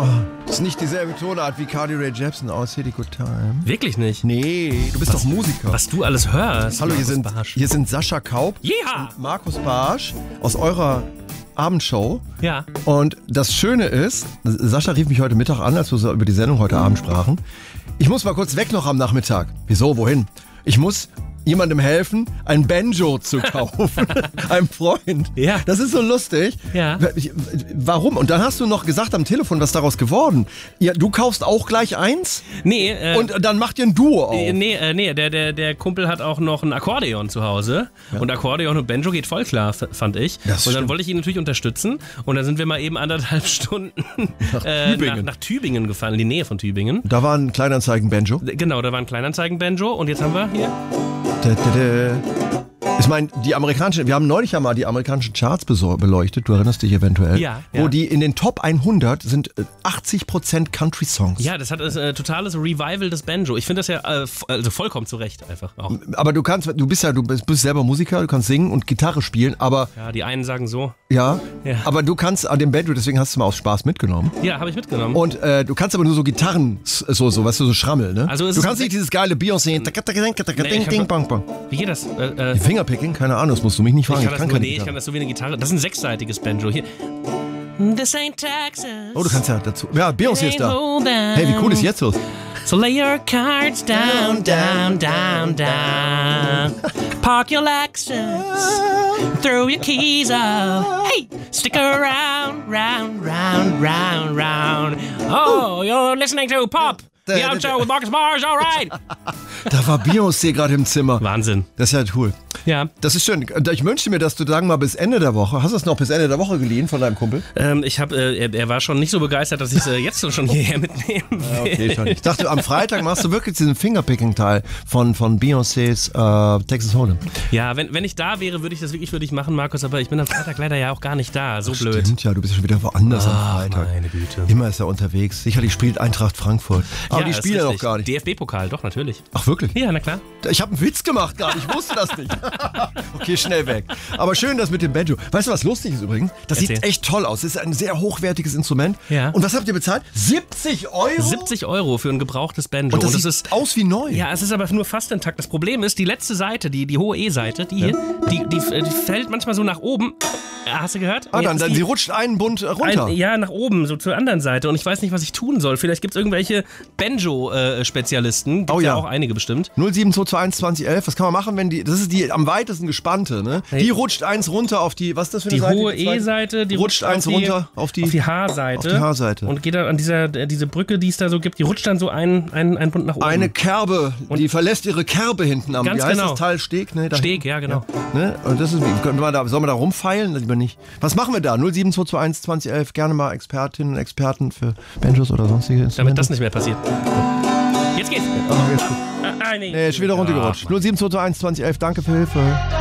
Das ist nicht dieselbe Tonart wie Carly Rae Jepsen aus Hit Good Time. Wirklich nicht? Nee, du bist doch Musiker. Was du alles hörst. Hallo, hier sind Sascha Kaup und Markus Barsch aus eurer Abendshow. Ja. Und das Schöne ist, Sascha rief mich heute Mittag an, als wir so über die Sendung heute Abend sprachen. Ich muss mal kurz weg noch am Nachmittag. Wieso, wohin? Ich muss jemandem helfen, ein Banjo zu kaufen. Einem Freund. Ja. Das ist so lustig. Ja. Warum? Und dann hast du noch gesagt am Telefon, was daraus geworden. Ja, du kaufst auch gleich eins? Nee. Und dann macht ihr ein Duo auf? Nee, der Kumpel hat auch noch ein Akkordeon zu Hause. Ja. Und Akkordeon und Banjo geht voll klar, fand ich. Und dann wollte ich ihn natürlich unterstützen. Und dann sind wir mal eben 1,5 Stunden nach Tübingen gefahren, in die Nähe von Tübingen. Da war ein Kleinanzeigen-Banjo? Genau, da war ein Kleinanzeigen-Banjo. Und jetzt haben wir hier... Ich meine, wir haben neulich ja mal die amerikanischen Charts beleuchtet, du erinnerst dich eventuell, ja. Wo die in den Top 100 sind 80% Country-Songs. Ja, das hat ein totales Revival des Banjo. Ich finde das ja also vollkommen zu Recht einfach auch. Aber du bist selber Musiker, du kannst singen und Gitarre spielen, aber... Ja, die einen sagen so. Ja, aber du kannst an dem Banjo, deswegen hast du es mal aus Spaß mitgenommen. Ja, habe ich mitgenommen. Und du kannst aber nur so Gitarren, so weißt du, so Schrammel, ne? Also du kannst nicht dieses geile Beyoncé... Wie geht das? Fingerpicking? Keine Ahnung, das musst du mich nicht fragen. Ich kann das so wie eine Gitarre. Das ist ein sechsseitiges Banjo. Hier. This ain't Texas. Oh, du kannst ja dazu. Ja, Beyoncé ist da. Hey, wie cool ist jetzt los? So lay your cards down, down, down, down. Park your Lexus. Throw your keys up. Hey, stick around, round, round, round, round. Oh, you're listening to Pop. The Outshow with Marcus Barsch, alright. Da war Beyoncé gerade im Zimmer. Wahnsinn. Das ist ja cool. Ja. Das ist schön. Ich wünschte mir, dass du, sagen wir mal, bis Ende der Woche, hast du es noch bis Ende der Woche geliehen von deinem Kumpel? Er war schon nicht so begeistert, dass ich es jetzt schon hierher mitnehmen will. Ja, okay, schon. Ich dachte, am Freitag machst du wirklich diesen Fingerpicking-Teil von Beyoncés Texas Hold'em. Ja, wenn ich da wäre, würde ich das wirklich machen, Markus, aber ich bin am Freitag leider ja auch gar nicht da. So blöd. Stimmt, ja, du bist schon wieder woanders am Freitag. Meine Güte. Immer ist er unterwegs. Sicherlich spielt Eintracht Frankfurt. Aber die spielen ja noch gar nicht. DFB-Pokal, doch, natürlich. Ach, wirklich? Ja, na klar. Ich habe einen Witz gemacht gerade, ich wusste das nicht. Okay, schnell weg. Aber schön, das mit dem Banjo. Weißt du, was lustig ist übrigens? Das sieht echt toll aus. Das ist ein sehr hochwertiges Instrument. Ja. Und was habt ihr bezahlt? 70 €? 70 € für ein gebrauchst Banjo. Und das sieht aus wie neu. Ja, es ist aber nur fast intakt. Das Problem ist, die letzte Seite, die hohe E-Seite, die fällt manchmal so nach oben. Hast du gehört? Sie rutscht einen Bund runter. Nach oben, so zur anderen Seite. Und ich weiß nicht, was ich tun soll. Vielleicht gibt es irgendwelche Banjo-Spezialisten. Gibt ja auch einige bestimmt. 07221 2011. Was kann man machen, wenn das ist die am weitesten gespannte, ne? Die rutscht eins runter auf die, was ist das für eine Seite? Die hohe E-Seite, die rutscht eins runter auf die H-Seite. Auf die H-Seite. Und geht dann an diese Brücke, die es da so gibt, die rutscht dann so einen Bund nach oben. Eine Kerbe, die verlässt ihre Kerbe hinten am, wie heißt das Teil? Steg, ne? Steg, ja, genau. Ja, ne? Und das ist, sollen wir da rumfeilen? Lieber nicht. Was machen wir da? 07221 2011, gerne mal Expertinnen und Experten für Banjos oder sonstige Instrumente. Damit das nicht mehr passiert. Jetzt geht's. Nee, ist wieder runtergerutscht. 07221 2011, danke für Hilfe.